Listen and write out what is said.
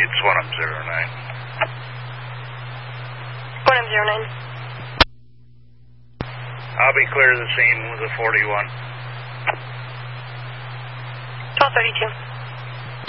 It's 1M09. 1M09. I'll be clear of the scene with a 41. 1232.